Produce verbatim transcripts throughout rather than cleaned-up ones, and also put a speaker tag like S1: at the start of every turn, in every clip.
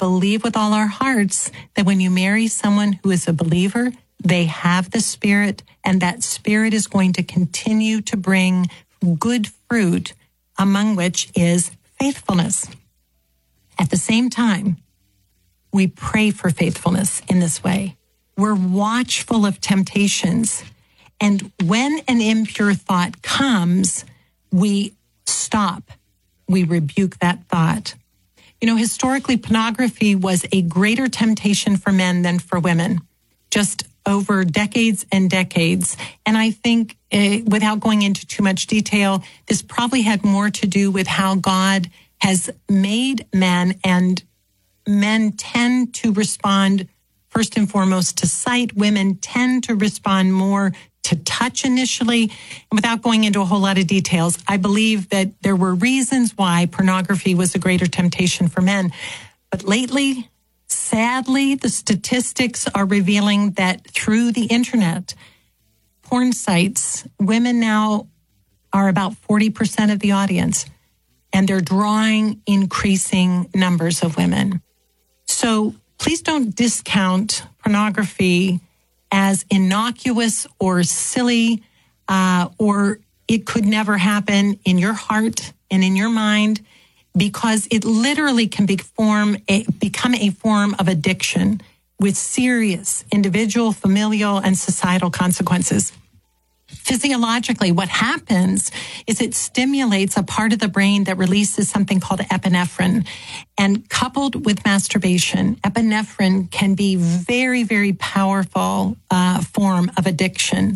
S1: believe with all our hearts that when you marry someone who is a believer, they have the Spirit, and that Spirit is going to continue to bring good fruit, among which is faithfulness. At the same time, we pray for faithfulness in this way. We're watchful of temptations. And when an impure thought comes, we stop. We rebuke that thought. You know, historically, pornography was a greater temptation for men than for women, just over decades and decades. And I think, uh, without going into too much detail, this probably had more to do with how God has made men, and men tend to respond first and foremost to sight. Women tend to respond more to touch initially. And without going into a whole lot of details, I believe that there were reasons why pornography was a greater temptation for men. But lately, sadly, the statistics are revealing that through the internet, porn sites, women now are about forty percent of the audience, and they're drawing increasing numbers of women. So please don't discount pornography as innocuous or silly, uh, or it could never happen in your heart and in your mind, because it literally can be form a, become a form of addiction with serious individual, familial, and societal consequences. Physiologically, what happens is it stimulates a part of the brain that releases something called epinephrine. And coupled with masturbation, epinephrine can be very, very powerful uh, form of addiction.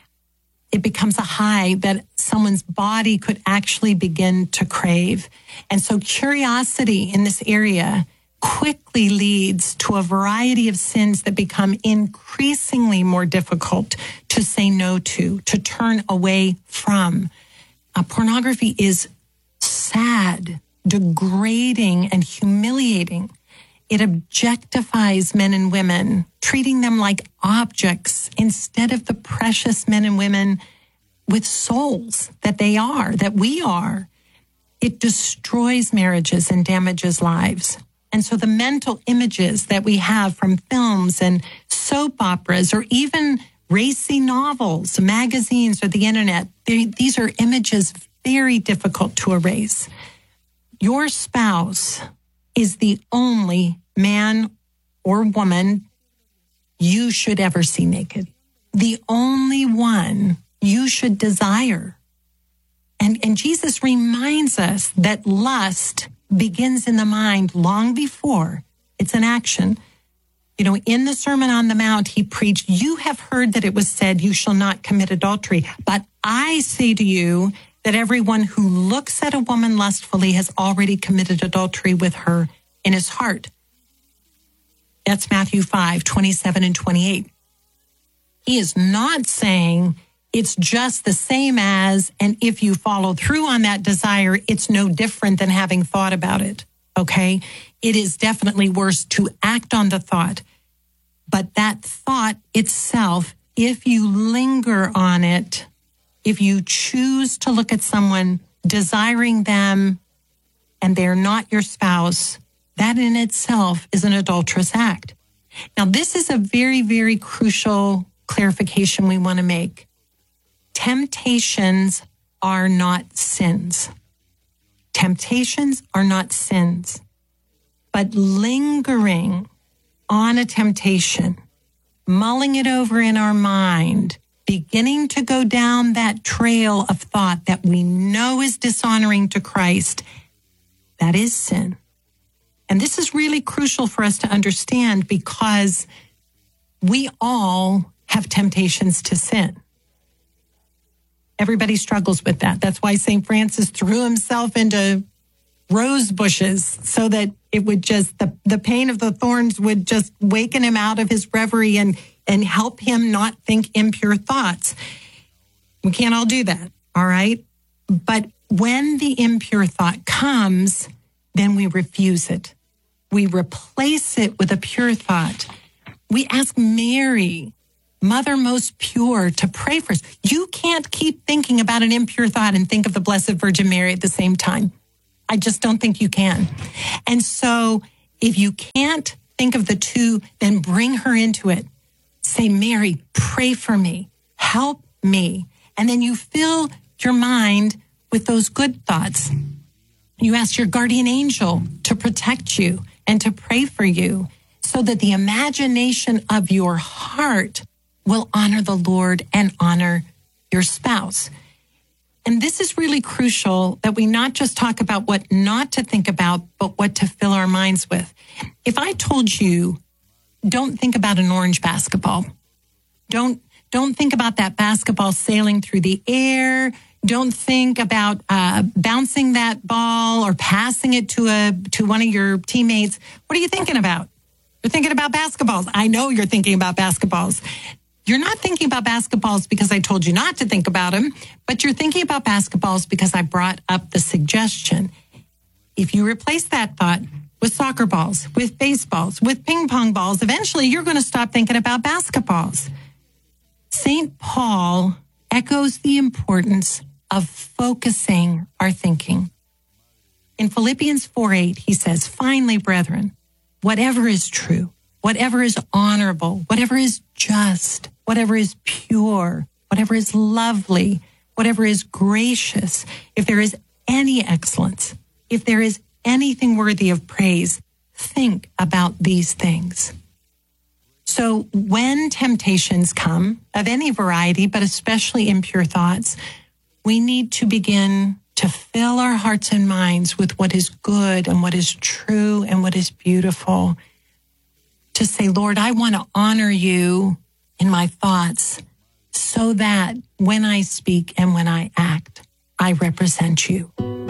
S1: It becomes a high that someone's body could actually begin to crave. And so curiosity in this area quickly leads to a variety of sins that become increasingly more difficult to say no to, to turn away from. Uh, pornography is sad, degrading, and humiliating. It objectifies men and women, treating them like objects instead of the precious men and women with souls that they are, that we are. It destroys marriages and damages lives. And so the mental images that we have from films and soap operas, or even racy novels, magazines, or the internet, they, these are images very difficult to erase. Your spouse is the only man or woman you should ever see naked. The only one you should desire. And, and Jesus reminds us that lust begins in the mind long before it's an action. You know, in the Sermon on the Mount, he preached, "You have heard that it was said, you shall not commit adultery. But I say to you that everyone who looks at a woman lustfully has already committed adultery with her in his heart." That's Matthew five, twenty-seven and twenty-eight. He is not saying it's just the same as, and if you follow through on that desire, it's no different than having thought about it, okay? It is definitely worse to act on the thought. But that thought itself, if you linger on it, if you choose to look at someone, desiring them, and they're not your spouse, that in itself is an adulterous act. Now, this is a very, very crucial clarification we want to make. Temptations are not sins. Temptations are not sins. But lingering on a temptation, mulling it over in our mind, beginning to go down that trail of thought that we know is dishonoring to Christ, that is sin. And this is really crucial for us to understand, because we all have temptations to sin. Everybody struggles with that. That's why Saint Francis threw himself into rose bushes, so that it would just, the, the pain of the thorns would just waken him out of his reverie and, and help him not think impure thoughts. We can't all do that, all right? But when the impure thought comes, then we refuse it. We replace it with a pure thought. We ask Mary, Mother most pure, to pray for us. You can't keep thinking about an impure thought and think of the Blessed Virgin Mary at the same time. I just don't think you can. And so If you can't think of the two, then bring her into it. Say, Mary, pray for me. Help me. And then you fill your mind with those good thoughts. You ask your guardian angel to protect you and to pray for you so that the imagination of your heart will honor the Lord and honor your spouse. And this is really crucial that we not just talk about what not to think about, but what to fill our minds with. If I told you, don't think about an orange basketball. Don't, don't think about that basketball sailing through the air. Don't think about uh, bouncing that ball or passing it to a to one of your teammates. What are you thinking about? You're thinking about basketballs. I know you're thinking about basketballs. You're not thinking about basketballs because I told you not to think about them, but you're thinking about basketballs because I brought up the suggestion. If you replace that thought with soccer balls, with baseballs, with ping pong balls, eventually you're going to stop thinking about basketballs. Saint Paul echoes the importance of focusing our thinking. In Philippians four eight, he says, finally, brethren, whatever is true, whatever is honorable, whatever is just, whatever is pure, whatever is lovely, whatever is gracious, if there is any excellence, if there is anything worthy of praise, think about these things. So when temptations come of any variety, but especially impure thoughts, we need to begin to fill our hearts and minds with what is good and what is true and what is beautiful. To say, Lord, I want to honor you in my thoughts so that when I speak and when I act, I represent you.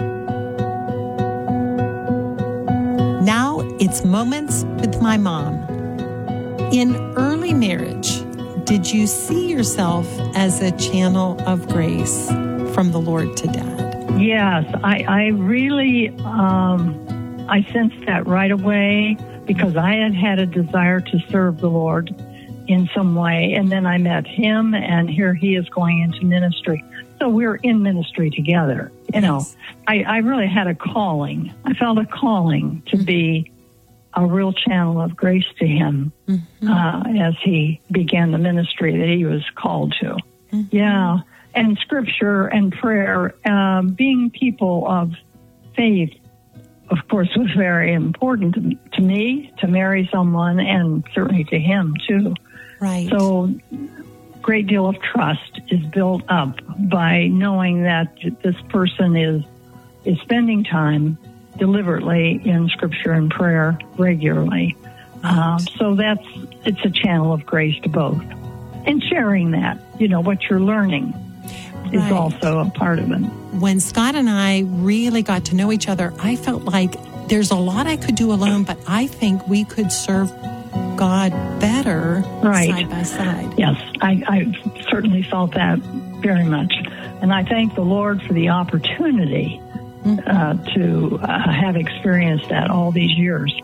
S1: Now it's Moments with my mom. In early marriage, did you see yourself as a channel of grace from the Lord to Dad?
S2: Yes, I, I really, um, I sensed that right away because I had had a desire to serve the Lord in some way. And then I met him, and here he is going into ministry. So we're in ministry together. You know, yes. I, I really had a calling. I felt a calling to mm-hmm. be a real channel of grace to him mm-hmm. uh, as he began the ministry that he was called to. Mm-hmm. Yeah. And scripture and prayer, um, being people of faith, of course, was very important to, to me, to marry someone, and certainly to him, too.
S1: Right.
S2: So great deal of trust is built up by knowing that this person is is spending time deliberately in scripture and prayer regularly. Right. Uh, so that's it's a channel of grace to both. And sharing that, you know, what you're learning is right. also a part of it.
S1: When Scott and I really got to know each other, I felt like there's a lot I could do alone, but I think we could serve God better
S2: right.
S1: side by side.
S2: Yes, I, I certainly felt that very much. And I thank the Lord for the opportunity mm-hmm. uh, to uh, have experienced that all these years.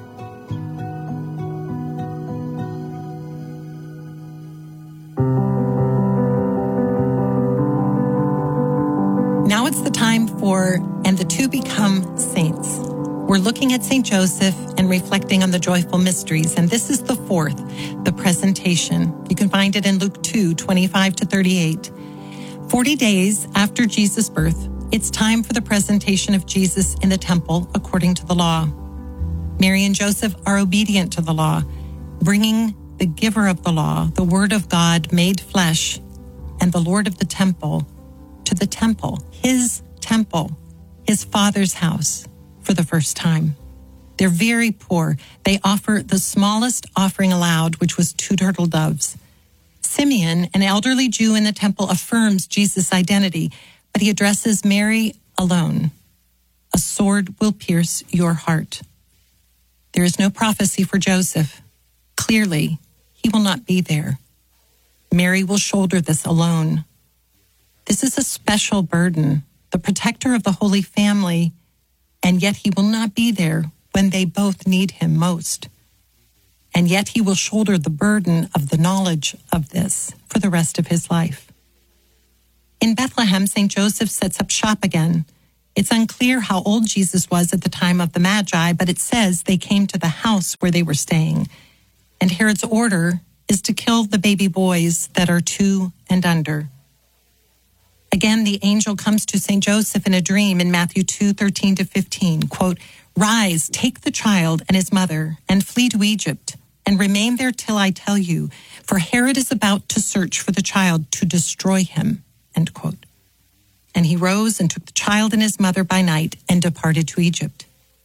S1: Now it's the time for And the Two Become Saints. We're looking at Saint Joseph and reflecting on the joyful mysteries. And this is the fourth, the presentation. You can find it in Luke two, twenty-five to thirty-eight. Forty days after Jesus' birth, it's time for the presentation of Jesus in the temple according to the law. Mary and Joseph are obedient to the law, bringing the giver of the law, the Word of God made flesh, and the Lord of the temple to the temple, his temple, his Father's house, for the first time. They're very poor. They offer the smallest offering allowed, which was two turtle doves. Simeon, an elderly Jew in the temple, affirms Jesus' identity, but he addresses Mary alone. A sword will pierce your heart. There is no prophecy for Joseph. Clearly, he will not be there. Mary will shoulder this alone. This is a special burden, the protector of the Holy Family, and yet he will not be there when they both need him most. And yet he will shoulder the burden of the knowledge of this for the rest of his life. In Bethlehem, Saint Joseph sets up shop again. It's unclear how old Jesus was at the time of the Magi, but it says they came to the house where they were staying. And Herod's order is to kill the baby boys that are two and under. Again, the angel comes to Saint Joseph in a dream in Matthew two, thirteen to fifteen, quote, "Rise, take the child and his mother, and flee to Egypt, and remain there till I tell you, for Herod is about to search for the child to destroy him," end quote. And he rose and took the child and his mother by night and departed to Egypt.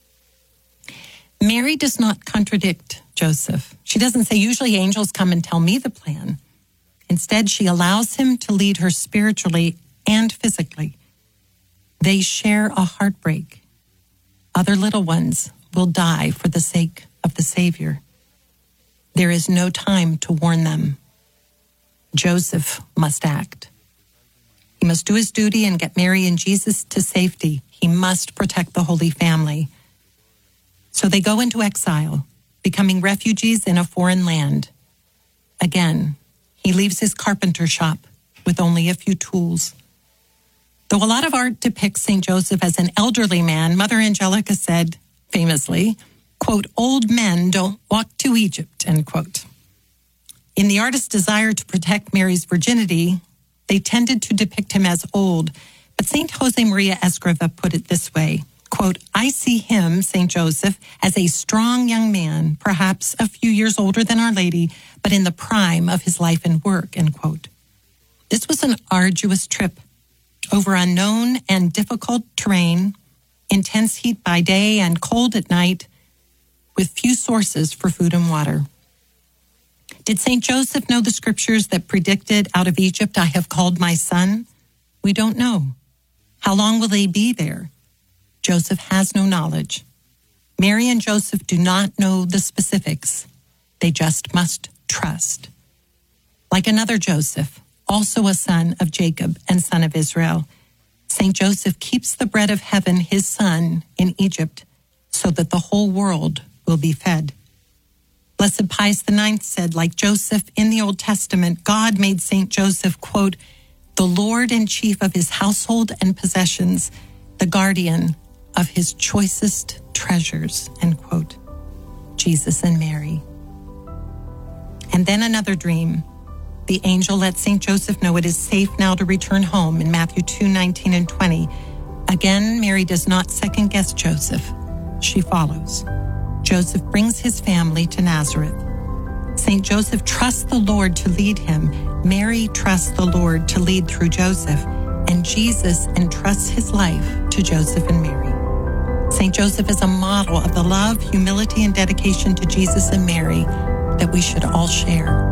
S1: Mary does not contradict Joseph. She doesn't say, usually angels come and tell me the plan. Instead, she allows him to lead her spiritually and physically. They share a heartbreak. Other little ones will die for the sake of the Savior. There is no time to warn them. Joseph must act. He must do his duty and get Mary and Jesus to safety. He must protect the Holy Family. So they go into exile, becoming refugees in a foreign land. Again, he leaves his carpenter shop with only a few tools. Though a lot of art depicts Saint Joseph as an elderly man, Mother Angelica said, famously, quote, "Old men don't walk to Egypt," end quote. In the artist's desire to protect Mary's virginity, they tended to depict him as old, but Saint Jose Maria Escriva put it this way, quote, "I see him, Saint Joseph, as a strong young man, perhaps a few years older than Our Lady, but in the prime of his life and work," end quote. This was an arduous trip over unknown and difficult terrain, intense heat by day and cold at night, with few sources for food and water. Did Saint Joseph know the scriptures that predicted, "Out of Egypt I have called my son"? We don't know. How long will they be there? Joseph has no knowledge. Mary and Joseph do not know the specifics. They just must trust. Like another Joseph, also a son of Jacob and son of Israel, Saint Joseph keeps the bread of heaven, his son, in Egypt, so that the whole world will be fed. Blessed Pius the Ninth said, like Joseph in the Old Testament, God made Saint Joseph, quote, "the Lord and chief of his household and possessions, the guardian of his choicest treasures," end quote. Jesus and Mary. And then another dream. The angel lets Saint Joseph know it is safe now to return home in Matthew two, nineteen and twenty. Again, Mary does not second guess Joseph. She follows. Joseph brings his family to Nazareth. Saint Joseph trusts the Lord to lead him. Mary trusts the Lord to lead through Joseph. And Jesus entrusts his life to Joseph and Mary. Saint Joseph is a model of the love, humility, and dedication to Jesus and Mary that we should all share.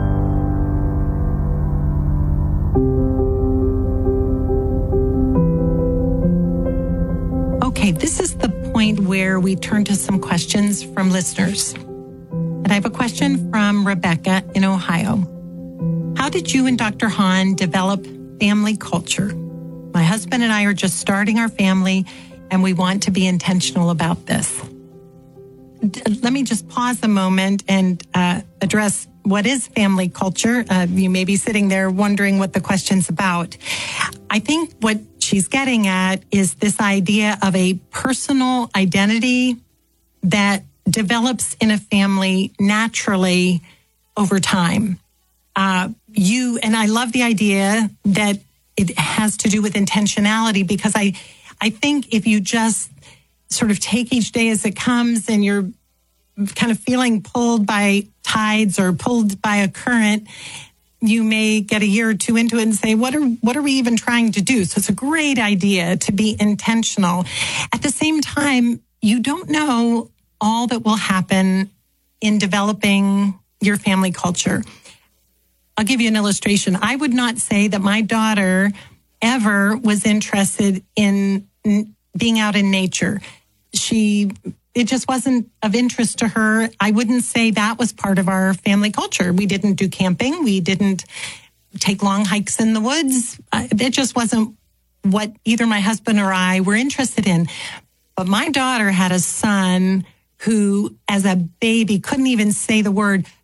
S1: Okay, this is the point where we turn to some questions from listeners. And I have a question from Rebecca in Ohio. How did you and Doctor Hahn develop family culture? My husband and I are just starting our family, and we want to be intentional about this. Let me just pause a moment and uh, address what is family culture. Uh, you may be sitting there wondering what the question's about. I think what she's getting at is this idea of a personal identity that develops in a family naturally over time. Uh, you, and I love the idea that it has to do with intentionality, because I, I think if you just sort of take each day as it comes and you're kind of feeling pulled by tides or pulled by a current, you may get a year or two into it and say, what are what are we even trying to do? So it's a great idea to be intentional. At the same time, you don't know all that will happen in developing your family culture. I'll give you an illustration. I would not say that my daughter ever was interested in being out in nature. She, it just wasn't of interest to her. I wouldn't say that was part of our family culture. We didn't do camping. We didn't take long hikes in the woods. It just wasn't what either my husband or I were interested in. But my daughter had a son who, as a baby, couldn't even say the word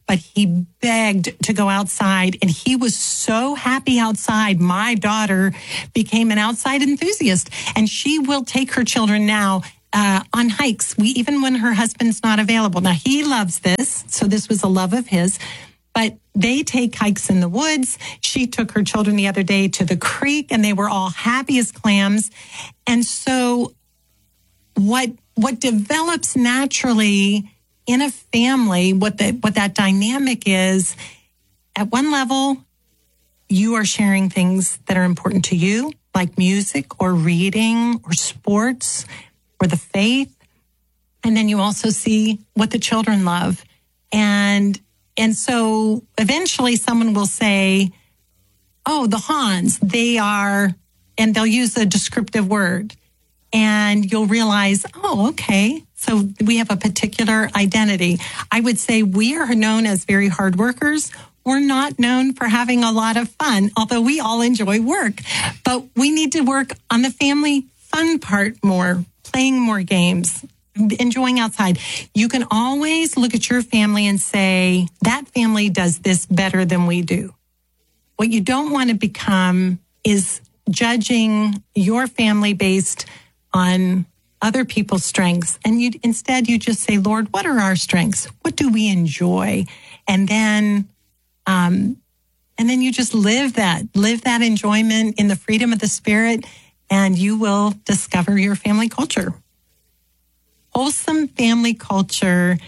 S1: but he begged to go outside, and he was so happy outside. My daughter became an outside enthusiast, and she will take her children now uh, on hikes, we even when her husband's not available. Now, he loves this, so this was a love of his, but they take hikes in the woods. She took her children the other day to the creek, and they were all happy as clams. And so what what develops naturally in a family, what the, what that dynamic is, at one level, you are sharing things that are important to you, like music or reading or sports or the faith. And then you also see what the children love. And and so eventually someone will say, oh, the Hans, they are, and they'll use a descriptive word. And you'll realize, oh, okay, so we have a particular identity. I would say we are known as very hard workers. We're not known for having a lot of fun, although we all enjoy work. But we need to work on the family fun part more, playing more games, enjoying outside. You can always look at your family and say, that family does this better than we do. What you don't want to become is judging your family based on other people's strengths. And you instead, you just say, Lord, what are our strengths? What do we enjoy? And then, um, and then you just live that, live that enjoyment in the freedom of the Spirit, and you will discover your family culture. Wholesome family culture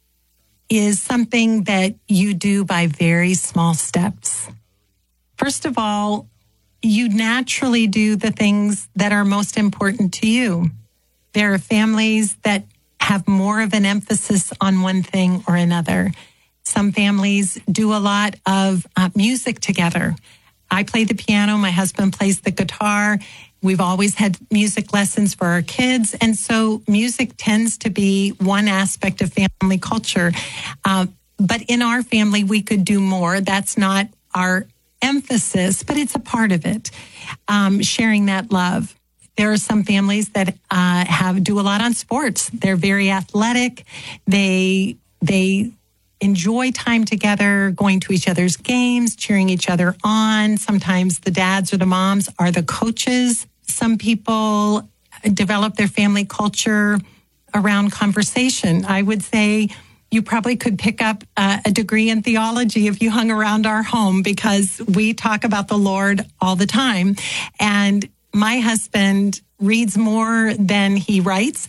S1: is something that you do by very small steps. First of all, you naturally do the things that are most important to you. There are families that have more of an emphasis on one thing or another. Some families do a lot of uh, music together. I play the piano. My husband plays the guitar. We've always had music lessons for our kids. And so music tends to be one aspect of family culture. Uh, but in our family, we could do more. That's not our emphasis, but it's a part of it, um, sharing that love. There are some families that uh, have do a lot on sports. They're very athletic. They they enjoy time together, going to each other's games, cheering each other on. Sometimes the dads or the moms are the coaches. Some people develop their family culture around conversation. I would say you probably could pick up uh, a degree in theology if you hung around our home, because we talk about the Lord all the time. And my husband reads more than he writes.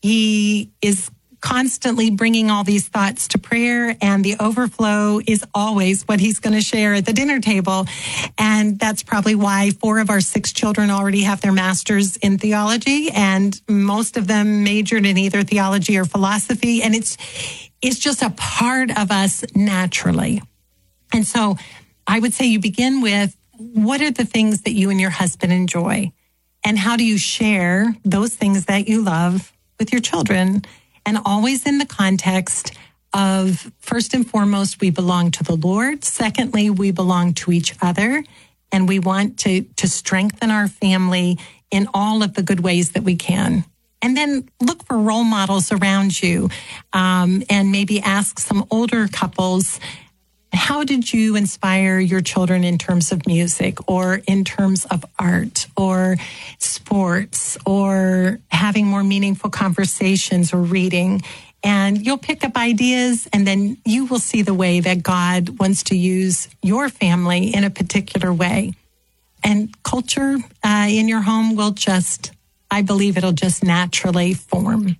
S1: He is constantly bringing all these thoughts to prayer, and the overflow is always what he's going to share at the dinner table. And that's probably why four of our six children already have their masters in theology, and most of them majored in either theology or philosophy. And it's it's just a part of us naturally. And so I would say you begin with, what are the things that you and your husband enjoy? And how do you share those things that you love with your children? And always in the context of, first and foremost, we belong to the Lord. Secondly, we belong to each other. And we want to, to strengthen our family in all of the good ways that we can. And then look for role models around you, um, and maybe ask some older couples, how did you inspire your children in terms of music or in terms of art or sports or having more meaningful conversations or reading? And you'll pick up ideas, and then you will see the way that God wants to use your family in a particular way. And culture uh, in your home will just, I believe it'll just naturally form.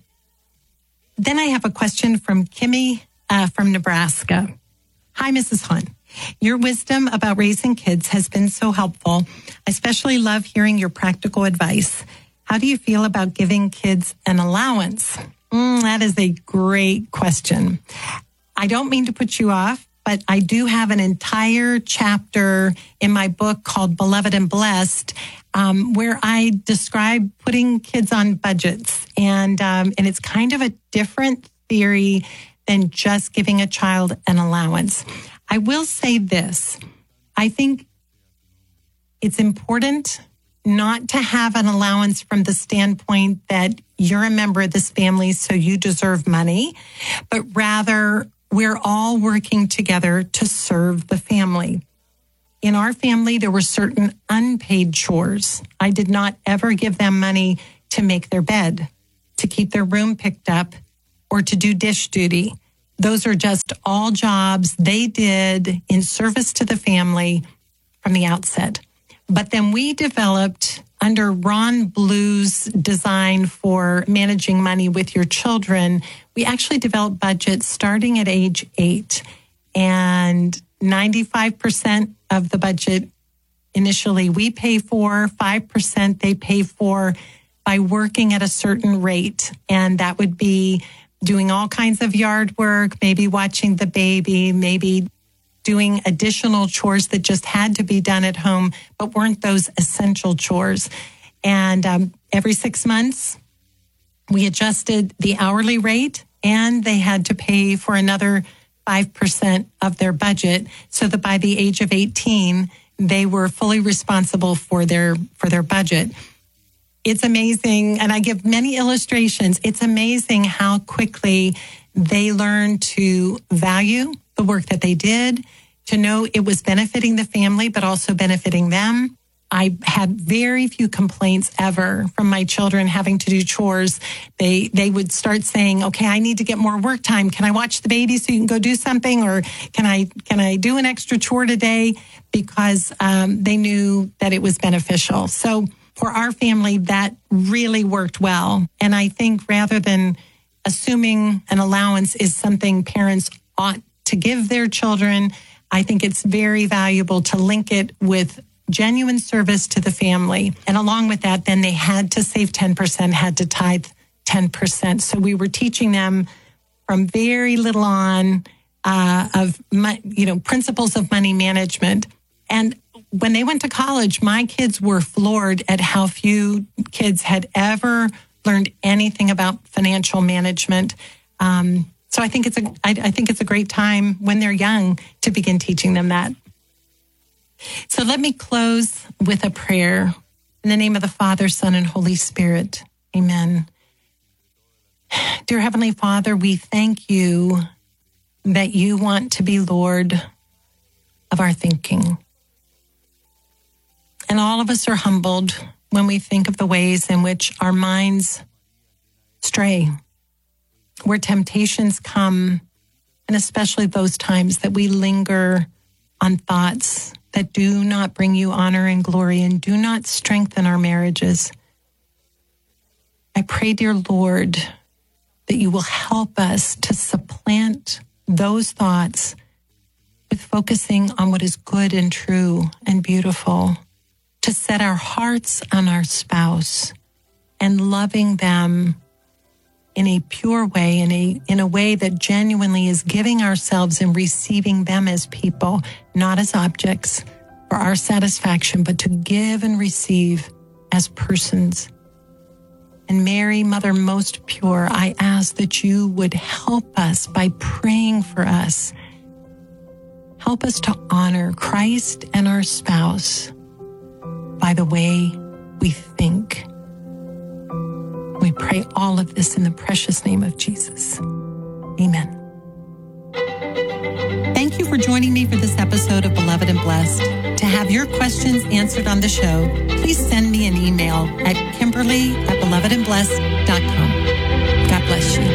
S1: Then I have a question from Kimmy uh, from Nebraska. Hi, Missus Hunt. Your wisdom about raising kids has been so helpful. I especially love hearing your practical advice. How do you feel about giving kids an allowance? Mm, that is a great question. I don't mean to put you off, but I do have an entire chapter in my book called Beloved and Blessed, um, where I describe putting kids on budgets. And, um, and it's kind of a different theory than just giving a child an allowance. I will say this. I think it's important not to have an allowance from the standpoint that you're a member of this family, so you deserve money, but rather we're all working together to serve the family. In our family, there were certain unpaid chores. I did not ever give them money to make their bed, to keep their room picked up, or to do dish duty. Those are just all jobs they did in service to the family from the outset. But then we developed, under Ron Blue's design for managing money with your children, we actually developed budgets starting at age eight. And ninety-five percent of the budget initially we pay for, five percent they pay for by working at a certain rate. And that would be doing all kinds of yard work, maybe watching the baby, maybe doing additional chores that just had to be done at home, but weren't those essential chores. And um, every six months, we adjusted the hourly rate, and they had to pay for another five percent of their budget, so that by the age of eighteen, they were fully responsible for their for their budget. It's amazing, and I give many illustrations. It's amazing how quickly they learned to value the work that they did, to know it was benefiting the family, but also benefiting them. I had very few complaints ever from my children having to do chores. They they would start saying, okay, I need to get more work time. Can I watch the baby so you can go do something? Or can I can I do an extra chore today? Because um, they knew that it was beneficial. So for our family, that really worked well. And I think rather than assuming an allowance is something parents ought to give their children, I think it's very valuable to link it with genuine service to the family. And along with that, then they had to save ten percent, had to tithe ten percent. So we were teaching them from very little on uh, of, you know, principles of money management. And when they went to college, my kids were floored at how few kids had ever learned anything about financial management. Um, so I think it's a, I, I think it's a great time when they're young to begin teaching them that. So let me close with a prayer. In the name of the Father, Son, and Holy Spirit. Amen. Dear Heavenly Father, we thank you that you want to be Lord of our thinking. And all of us are humbled when we think of the ways in which our minds stray, where temptations come, and especially those times that we linger on thoughts that do not bring you honor and glory and do not strengthen our marriages. I pray, dear Lord, that you will help us to supplant those thoughts with focusing on what is good and true and beautiful, to set our hearts on our spouse and loving them in a pure way, in a in a way that genuinely is giving ourselves and receiving them as people, not as objects for our satisfaction, but to give and receive as persons. And Mary, Mother most pure, I ask that you would help us by praying for us. Help us to honor Christ and our spouse by the way we think. We pray all of this in the precious name of Jesus. Amen. Thank you for joining me for this episode of Beloved and Blessed. To have your questions answered on the show, please send me an email at Kimberly at beloved and blessed dot com. God bless you.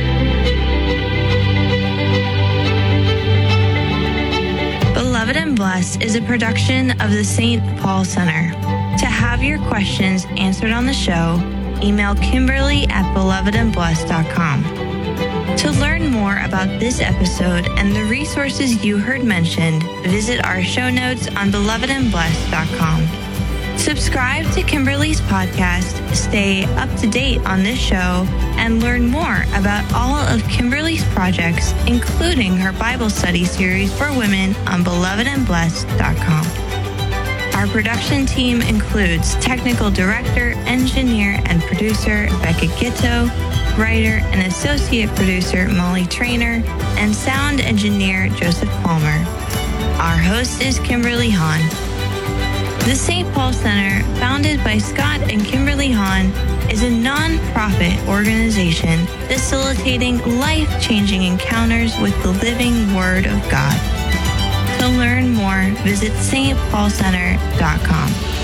S3: Beloved and Blessed is a production of the Saint Paul Center. To have your questions answered on the show, email Kimberly at beloved and blessed dot com. To learn more about this episode and the resources you heard mentioned, visit our show notes on beloved and blessed dot com. Subscribe to Kimberly's podcast, stay up to date on this show, and learn more about all of Kimberly's projects, including her Bible study series for women on beloved and blessed dot com. Our production team includes technical director, engineer, and producer Becca Gitto, writer and associate producer Molly Trainer, and sound engineer Joseph Palmer. Our host is Kimberly Hahn. The Saint Paul Center, founded by Scott and Kimberly Hahn, is a non-profit organization facilitating life-changing encounters with the living Word of God. To learn more, visit S T Paul Center dot com.